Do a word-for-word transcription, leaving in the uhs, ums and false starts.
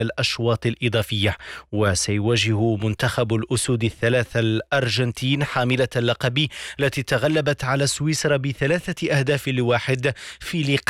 الأشواط الإضافية. وسيواجه منتخب الأسود الثلاثة الأرجنتين حاملة اللقب التي تغلبت على سويسرا بثلاثة أهداف لواحد في لقاء